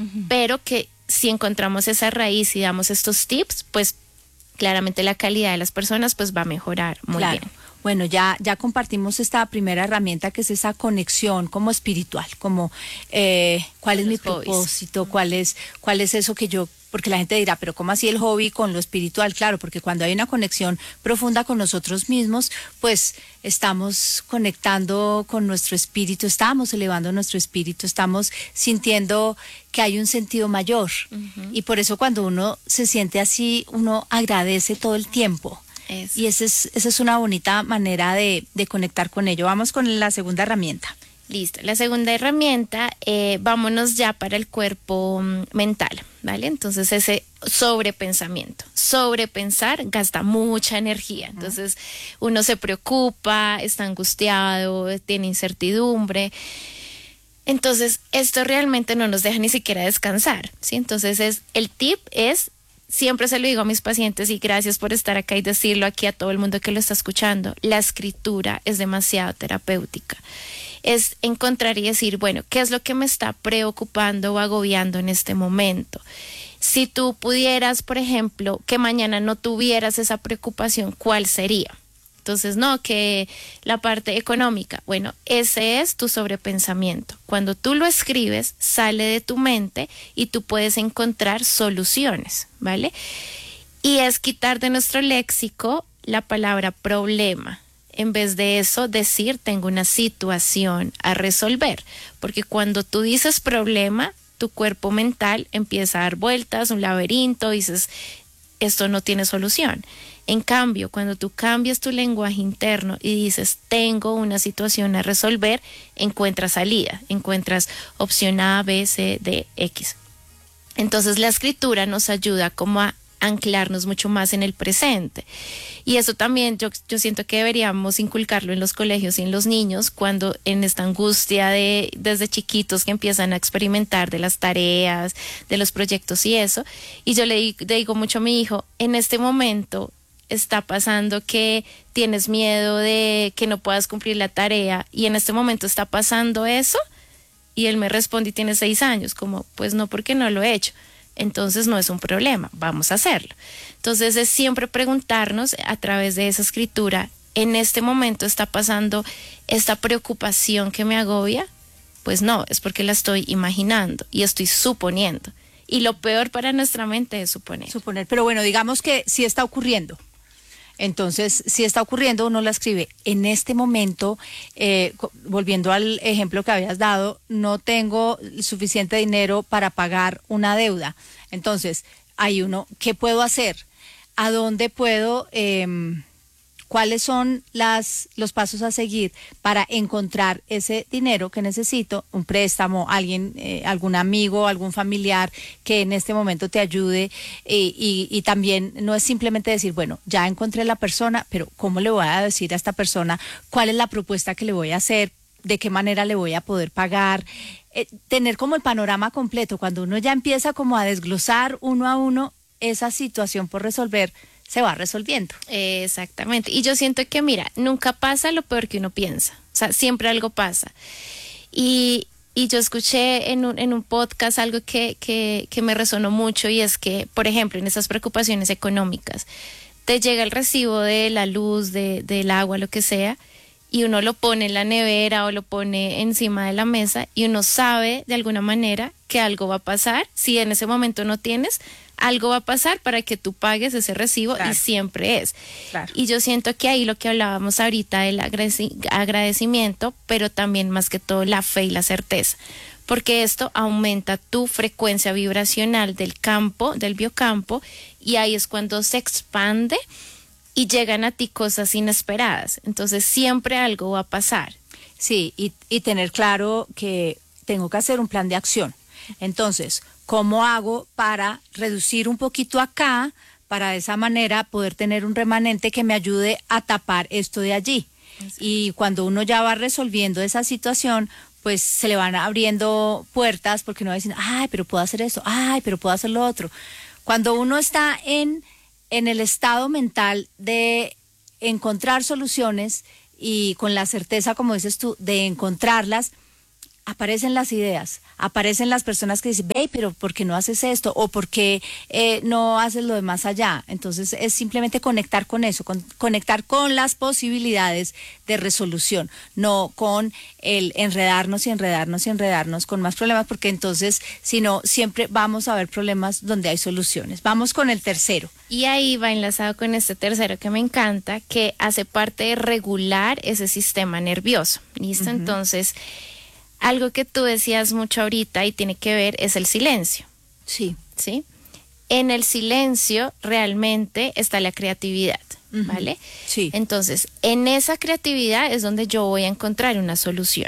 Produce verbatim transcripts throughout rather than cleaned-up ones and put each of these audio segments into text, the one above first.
uh-huh. pero que si encontramos esa raíz y damos estos tips, pues claramente la calidad de las personas pues va a mejorar muy claro. bien. Bueno, ya, ya compartimos esta primera herramienta que es esa conexión como espiritual, como eh, cuál es mi propósito, cuál es, cuál es eso que yo, porque la gente dirá, pero ¿cómo así el hobby con lo espiritual? Claro, porque cuando hay una conexión profunda con nosotros mismos, pues estamos conectando con nuestro espíritu, estamos elevando nuestro espíritu, estamos sintiendo que hay un sentido mayor. Uh-huh. Y por eso cuando uno se siente así, uno agradece todo el tiempo. Eso. Y esa es, esa es una bonita manera de, de conectar con ello. Vamos con la segunda herramienta. Listo, la segunda herramienta, eh, vámonos ya para el cuerpo um, mental, ¿vale? Entonces ese sobrepensamiento, sobrepensar gasta mucha energía, entonces uno se preocupa, está angustiado, tiene incertidumbre, entonces esto realmente no nos deja ni siquiera descansar, ¿sí? Entonces es, el tip es, siempre se lo digo a mis pacientes y gracias por estar acá y decirlo aquí a todo el mundo que lo está escuchando, la escritura es demasiado terapéutica. Es encontrar y decir, bueno, ¿qué es lo que me está preocupando o agobiando en este momento? Si tú pudieras, por ejemplo, que mañana no tuvieras esa preocupación, ¿cuál sería? Entonces, no, que la parte económica, bueno, ese es tu sobrepensamiento. Cuando tú lo escribes, sale de tu mente y tú puedes encontrar soluciones, ¿vale? Y es quitar de nuestro léxico la palabra problema. En vez de eso, decir, tengo una situación a resolver. Porque cuando tú dices problema, tu cuerpo mental empieza a dar vueltas, un laberinto, dices, esto no tiene solución. En cambio, cuando tú cambias tu lenguaje interno y dices, tengo una situación a resolver, encuentras salida, encuentras opción A, B, C, D, X. Entonces la escritura nos ayuda como a anclarnos mucho más en el presente. Y eso también yo, yo siento que deberíamos inculcarlo en los colegios y en los niños cuando en esta angustia de desde chiquitos que empiezan a experimentar de las tareas, de los proyectos y eso. Y yo le, le digo mucho a mi hijo, en este momento está pasando que tienes miedo de que no puedas cumplir la tarea y en este momento está pasando eso. Y él me responde y tiene seis años, como pues no, porque no lo he hecho. Entonces no es un problema, vamos a hacerlo. Entonces es siempre preguntarnos a través de esa escritura, ¿en este momento está pasando esta preocupación que me agobia? Pues no, es porque la estoy imaginando y estoy suponiendo. Y lo peor para nuestra mente es suponer. Suponer, pero bueno, digamos que sí está ocurriendo. Entonces, si está ocurriendo, uno la escribe. En este momento, eh, volviendo al ejemplo que habías dado, no tengo suficiente dinero para pagar una deuda. Entonces, hay uno, ¿qué puedo hacer? ¿A dónde puedo, eh, cuáles son las, los pasos a seguir para encontrar ese dinero que necesito? Un préstamo, alguien, eh, algún amigo, algún familiar que en este momento te ayude y, y, y también no es simplemente decir, bueno, ya encontré la persona, pero ¿cómo le voy a decir a esta persona cuál es la propuesta que le voy a hacer? ¿De qué manera le voy a poder pagar? Eh, tener como el panorama completo. Cuando uno ya empieza como a desglosar uno a uno esa situación por resolver, se va resolviendo. Exactamente. Y yo siento que, mira, nunca pasa lo peor que uno piensa. O sea, siempre algo pasa. Y, y yo escuché en un, en un podcast algo que, que, que me resonó mucho y es que, por ejemplo, en esas preocupaciones económicas, te llega el recibo de la luz, de, del agua, lo que sea, y uno lo pone en la nevera o lo pone encima de la mesa y uno sabe de alguna manera que algo va a pasar. Si en ese momento no tienes, algo va a pasar para que tú pagues ese recibo, claro. Y siempre es. Claro. Y yo siento que ahí lo que hablábamos ahorita del agradecimiento, pero también más que todo la fe y la certeza, porque esto aumenta tu frecuencia vibracional del campo, del biocampo, y ahí es cuando se expande y llegan a ti cosas inesperadas. Entonces siempre algo va a pasar. Sí, y, y tener claro que tengo que hacer un plan de acción. Entonces, ¿cómo hago para reducir un poquito acá, para de esa manera poder tener un remanente que me ayude a tapar esto de allí? Exacto. Y cuando uno ya va resolviendo esa situación, pues se le van abriendo puertas porque uno va diciendo, ay, pero puedo hacer esto, ay, pero puedo hacer lo otro. Cuando uno está en, en el estado mental de encontrar soluciones y con la certeza, como dices tú, de encontrarlas, aparecen las ideas, aparecen las personas que dicen, ve, pero ¿por qué no haces esto? O ¿por qué eh, no haces lo de más allá? Entonces es simplemente conectar con eso, con, conectar con las posibilidades de resolución, no con el enredarnos y enredarnos y enredarnos con más problemas, porque entonces, si no, siempre vamos a ver problemas donde hay soluciones. Vamos con el tercero. Y ahí va enlazado con este tercero que me encanta, que hace parte de regular ese sistema nervioso. ¿Listo? Uh-huh. Entonces, algo que tú decías mucho ahorita y tiene que ver es el silencio. Sí. ¿Sí? En el silencio realmente está la creatividad, uh-huh. ¿vale? Sí. Entonces, en esa creatividad es donde yo voy a encontrar una solución.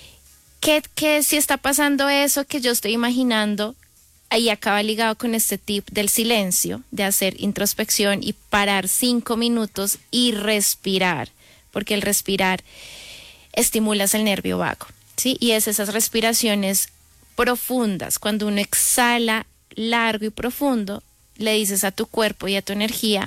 ¿Qué, qué si está pasando eso que yo estoy imaginando? Ahí acaba ligado con este tip del silencio, de hacer introspección y parar cinco minutos y respirar, porque el respirar estimula el nervio vago. ¿Sí? Y es esas respiraciones profundas. Cuando uno exhala largo y profundo, le dices a tu cuerpo y a tu energía,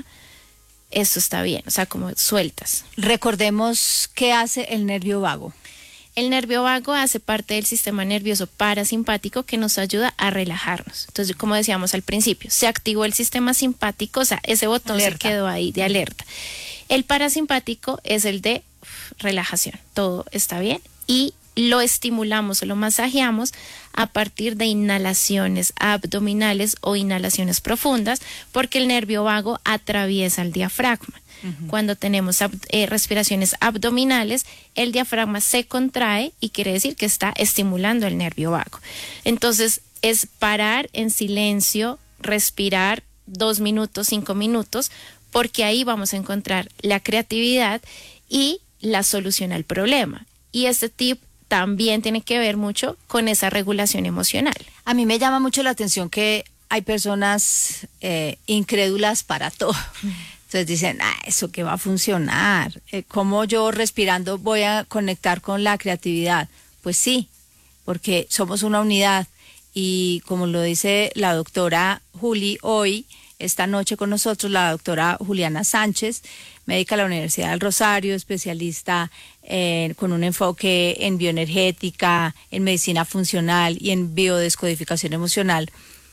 esto está bien, o sea, como sueltas. Recordemos qué hace el nervio vago. El nervio vago hace parte del sistema nervioso parasimpático que nos ayuda a relajarnos. Entonces, como decíamos al principio, se activó el sistema simpático, o sea, ese botón alerta. Se quedó ahí de alerta. El parasimpático es el de uf, relajación, todo está bien, y lo estimulamos o lo masajeamos a partir de inhalaciones abdominales o inhalaciones profundas, porque el nervio vago atraviesa el diafragma. Uh-huh. Cuando tenemos ab- eh, respiraciones abdominales, el diafragma se contrae y quiere decir que está estimulando el nervio vago. Entonces, es parar en silencio, respirar dos minutos, cinco minutos, porque ahí vamos a encontrar la creatividad y la solución al problema. Y este tip también tiene que ver mucho con esa regulación emocional. A mí me llama mucho la atención que hay personas eh, incrédulas para todo. Entonces dicen, ah, ¿eso qué va a funcionar? Eh, ¿Cómo yo respirando voy a conectar con la creatividad? Pues sí, porque somos una unidad y como lo dice la doctora Juli hoy, esta noche con nosotros, la doctora Juliana Sánchez, médica de la Universidad del Rosario, especialista eh, con un enfoque en bioenergética, en medicina funcional y en biodescodificación emocional.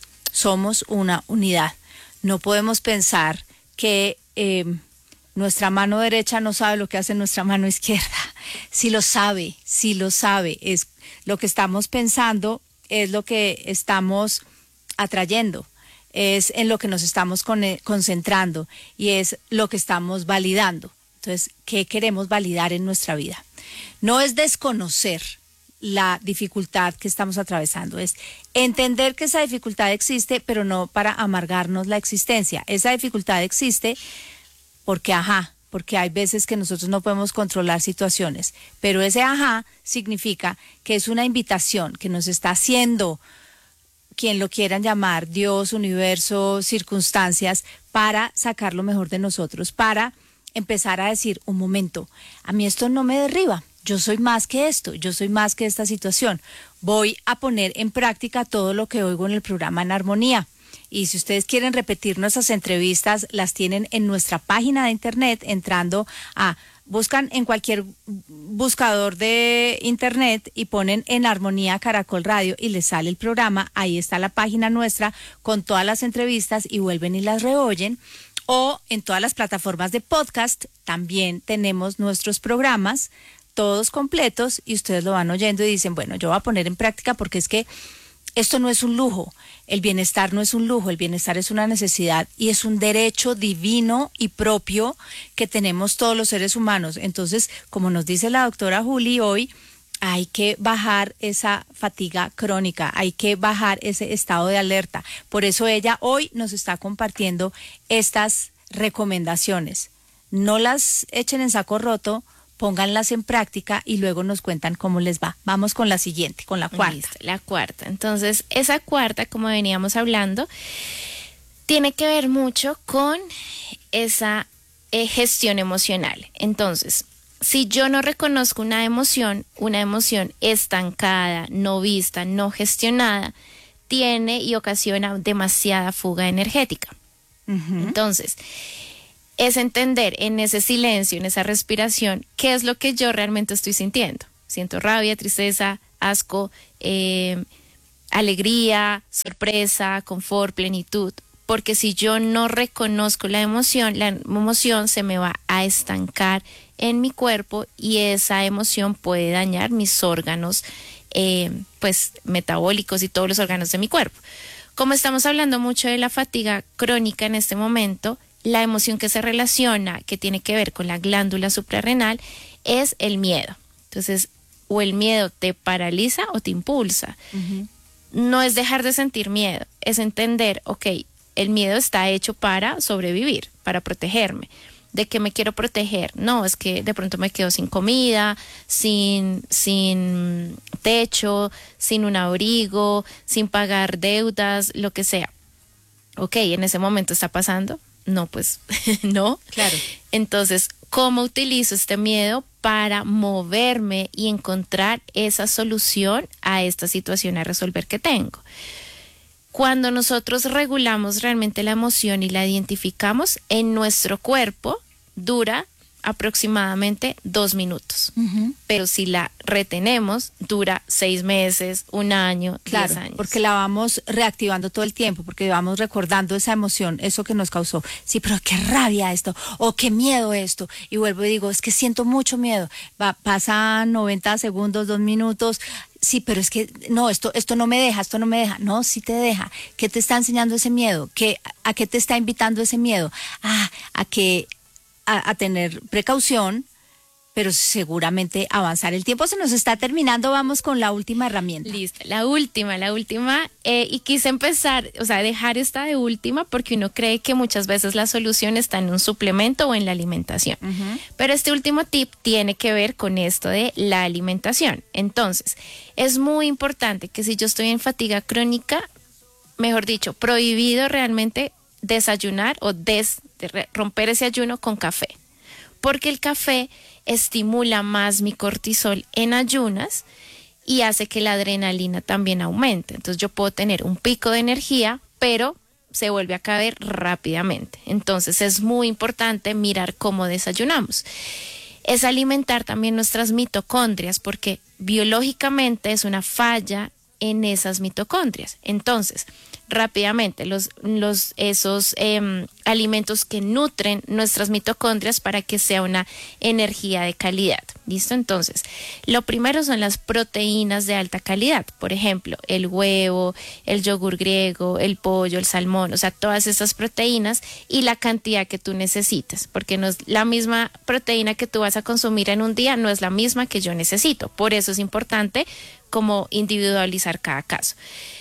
Somos una unidad. No podemos pensar que eh, nuestra mano derecha no sabe lo que hace nuestra mano izquierda. Sí lo sabe, sí lo sabe. Es lo que estamos pensando, es lo que estamos atrayendo. Es en lo que nos estamos con, concentrando y es lo que estamos validando. Entonces, ¿qué queremos validar en nuestra vida? No es desconocer la dificultad que estamos atravesando, es entender que esa dificultad existe, pero no para amargarnos la existencia. Esa dificultad existe porque, ajá, porque hay veces que nosotros no podemos controlar situaciones, pero ese ajá significa que es una invitación que nos está haciendo quien lo quieran llamar, Dios, universo, circunstancias, para sacar lo mejor de nosotros, para empezar a decir, un momento, a mí esto no me derriba, yo soy más que esto, yo soy más que esta situación, voy a poner en práctica todo lo que oigo en el programa En Armonía. Y si ustedes quieren repetir nuestras entrevistas, las tienen en nuestra página de internet, entrando a buscan en cualquier buscador de internet y ponen En Armonía Caracol Radio y les sale el programa. Ahí está la página nuestra con todas las entrevistas y vuelven y las reoyen. O en todas las plataformas de podcast también tenemos nuestros programas, todos completos, y ustedes lo van oyendo y dicen, bueno, yo voy a poner en práctica porque es que esto no es un lujo, el bienestar no es un lujo, el bienestar es una necesidad y es un derecho divino y propio que tenemos todos los seres humanos. Entonces, como nos dice la doctora Juli hoy, hay que bajar esa fatiga crónica, hay que bajar ese estado de alerta. Por eso ella hoy nos está compartiendo estas recomendaciones. No las echen en saco roto, pónganlas en práctica y luego nos cuentan cómo les va. Vamos con la siguiente, con la cuarta. Listo, la cuarta. Entonces, esa cuarta, como veníamos hablando, tiene que ver mucho con esa eh, gestión emocional. Entonces, si yo no reconozco una emoción, una emoción estancada, no vista, no gestionada, tiene y ocasiona demasiada fuga energética. Uh-huh. Entonces, es entender en ese silencio, en esa respiración, qué es lo que yo realmente estoy sintiendo. Siento rabia, tristeza, asco, eh, alegría, sorpresa, confort, plenitud. Porque si yo no reconozco la emoción, la emoción se me va a estancar en mi cuerpo y esa emoción puede dañar mis órganos, eh, pues metabólicos y todos los órganos de mi cuerpo. Como estamos hablando mucho de la fatiga crónica en este momento, la emoción que se relaciona, que tiene que ver con la glándula suprarrenal, es el miedo. Entonces, o el miedo te paraliza o te impulsa. Uh-huh. No es dejar de sentir miedo, es entender, ok, el miedo está hecho para sobrevivir, para protegerme. ¿De qué me quiero proteger? No, es que de pronto me quedo sin comida, sin, sin techo, sin un abrigo, sin pagar deudas, lo que sea. Ok, ¿en ese momento está pasando? No, pues no. Claro. Entonces, ¿cómo utilizo este miedo para moverme y encontrar esa solución a esta situación a resolver que tengo? Cuando nosotros regulamos realmente la emoción y la identificamos, en nuestro cuerpo dura aproximadamente dos minutos. Uh-huh. Pero si la retenemos, dura seis meses, un año, claro, diez años. Porque la vamos reactivando todo el tiempo, porque vamos recordando esa emoción, eso que nos causó. Sí, pero qué rabia esto, o qué miedo esto. Y vuelvo y digo, es que siento mucho miedo. Va, pasan noventa segundos, dos minutos. Sí, pero es que no, esto, esto no me deja, esto no me deja. No, sí te deja. ¿Qué te está enseñando ese miedo? ¿Qué, a qué te está invitando ese miedo? Ah, a que A, a tener precaución, pero seguramente avanzar. El tiempo se nos está terminando, vamos con la última herramienta. Listo, la última, la última, eh, y quise empezar, o sea, dejar esta de última porque uno cree que muchas veces la solución está en un suplemento o en la alimentación. Uh-huh. Pero este último tip tiene que ver con esto de la alimentación. Entonces, es muy importante que si yo estoy en fatiga crónica, mejor dicho, prohibido realmente desayunar o des, de romper ese ayuno con café, porque el café estimula más mi cortisol en ayunas y hace que la adrenalina también aumente. Entonces yo puedo tener un pico de energía, pero se vuelve a caer rápidamente. Entonces es muy importante mirar cómo desayunamos. Es alimentar también nuestras mitocondrias, porque biológicamente es una falla en esas mitocondrias. Entonces, rápidamente, los, los, esos eh, alimentos que nutren nuestras mitocondrias para que sea una energía de calidad. ¿Listo? Entonces, lo primero son las proteínas de alta calidad. Por ejemplo, el huevo, el yogur griego, el pollo, el salmón, o sea, todas esas proteínas y la cantidad que tú necesitas, porque no es la misma proteína que tú vas a consumir en un día, no es la misma que yo necesito. Por eso es importante como individualizar cada caso.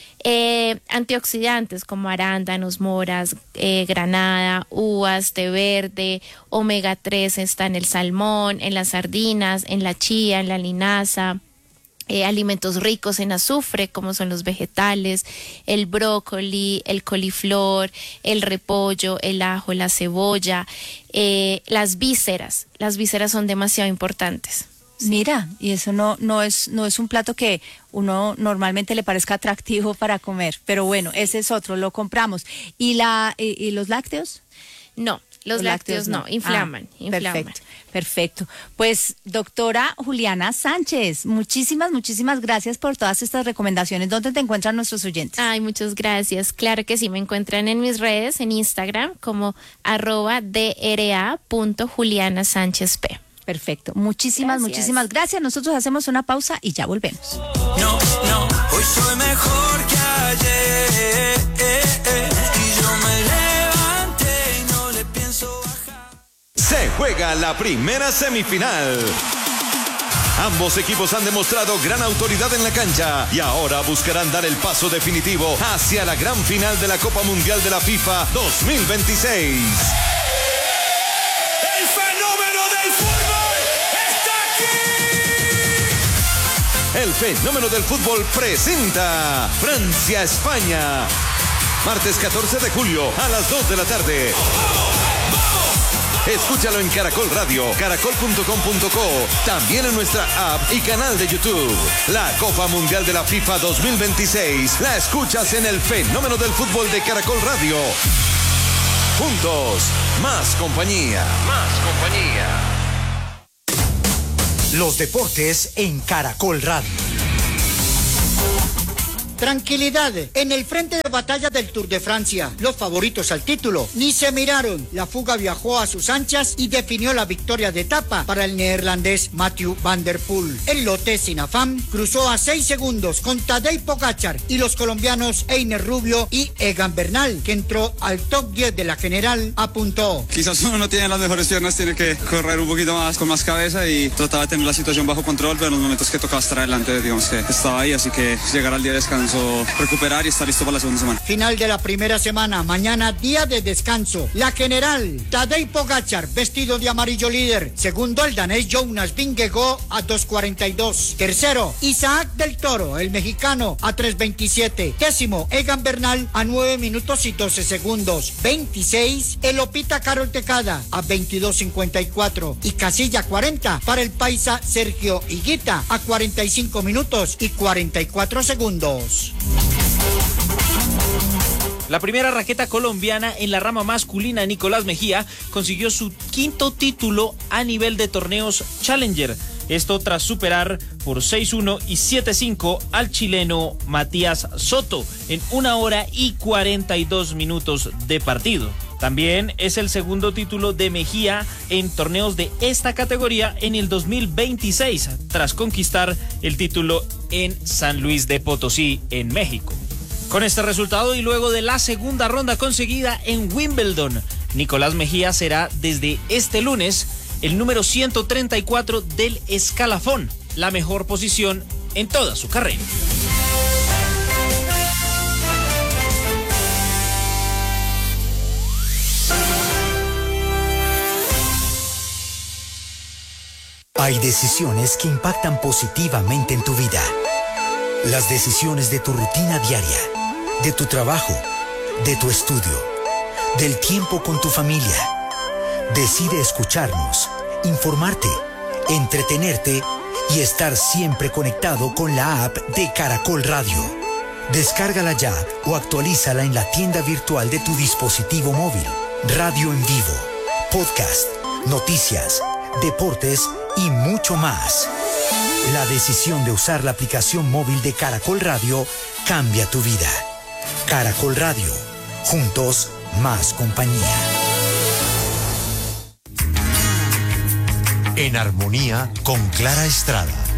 Eh, antioxidantes como arándanos, moras, eh, granada, uvas, té verde, omega tres está en el salmón, en las sardinas, en la chía, en la linaza. Eh, alimentos ricos en azufre como son los vegetales, el brócoli, el coliflor, el repollo, el ajo, la cebolla, eh, las vísceras. Las vísceras son demasiado importantes. Mira, y eso no, no es, no es un plato que uno normalmente le parezca atractivo para comer, pero bueno, ese es otro, lo compramos. ¿Y la, y, y los lácteos? No, los, los lácteos, lácteos no, no. inflaman, ah, inflaman. Perfecto, perfecto. Pues, doctora Juliana Sánchez, muchísimas, muchísimas gracias por todas estas recomendaciones. ¿Dónde te encuentran nuestros oyentes? Ay, muchas gracias. Claro que sí, me encuentran en mis redes, en Instagram, como arroba dra punto Juliana Sánchez P. Perfecto. Muchísimas, gracias. muchísimas gracias. Nosotros hacemos una pausa y ya volvemos. No, no, hoy soy mejor que ayer. Eh, eh, y yo me levanté y no le pienso bajar. Se juega la primera semifinal. Ambos equipos han demostrado gran autoridad en la cancha y ahora buscarán dar el paso definitivo hacia la gran final de la Copa Mundial de la FIFA dos mil veintiséis. El fenómeno del fútbol está aquí. El fenómeno del fútbol presenta Francia-España. Martes catorce de julio a las dos de la tarde. Escúchalo en Caracol Radio, caracol punto com punto co, también en nuestra app y canal de YouTube. La Copa Mundial de la FIFA dos mil veintiséis la escuchas en el fenómeno del fútbol de Caracol Radio. Juntos, más compañía. Más compañía. Los deportes en Caracol Radio. Tranquilidad en el frente de batalla del Tour de Francia. Los favoritos al título ni se miraron. La fuga viajó a sus anchas y definió la victoria de etapa para el neerlandés Mathieu van der Poel. El lote sin afán cruzó a seis segundos con Tadej Pogačar y los colombianos Einer Rubio y Egan Bernal, que entró al top diez de la general, apuntó. Quizás uno no tiene las mejores piernas, tiene que correr un poquito más, con más cabeza y tratar de tener la situación bajo control, pero en los momentos que tocaba estar adelante, digamos que estaba ahí, así que llegar al día de descanso, recuperar y estar listo para la segunda semana. Final de la primera semana, mañana día de descanso. La general, Tadej Pogačar, vestido de amarillo líder. Segundo, el danés Jonas Vingegaard a dos cuarenta y dos. Tercero, Isaac del Toro, el mexicano, a tres veintisiete. Décimo, Egan Bernal a nueve minutos y doce segundos. veintiséis, Elopita Carol Tecada a veintidós cincuenta y cuatro. Y casilla cuarenta para el paisa Sergio Higuita a cuarenta y cinco minutos y cuarenta y cuatro segundos. La primera raqueta colombiana en la rama masculina, Nicolás Mejía, consiguió su quinto título a nivel de torneos Challenger. Esto tras superar por seis uno y siete cinco al chileno Matías Soto en una hora y cuarenta y dos minutos de partido. También es el segundo título de Mejía en torneos de esta categoría en el dos mil veintiséis, tras conquistar el título en San Luis de Potosí, en México. Con este resultado y luego de la segunda ronda conseguida en Wimbledon, Nicolás Mejía será desde este lunes el número ciento treinta y cuatro del escalafón, la mejor posición en toda su carrera. Hay decisiones que impactan positivamente en tu vida. Las decisiones de tu rutina diaria, de tu trabajo, de tu estudio, del tiempo con tu familia. Decide escucharnos, informarte, entretenerte y estar siempre conectado con la app de Caracol Radio. Descárgala ya o actualízala en la tienda virtual de tu dispositivo móvil. Radio en vivo, podcast, noticias, deportes y mucho más. La decisión de usar la aplicación móvil de Caracol Radio cambia tu vida. Caracol Radio, juntos más compañía. En armonía con Clara Estrada.